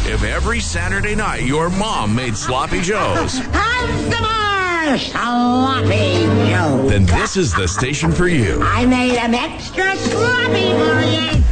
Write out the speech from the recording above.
If every Saturday night your mom made sloppy joes, Have some more sloppy Joe. then this is the station for you. I made them extra sloppy for you.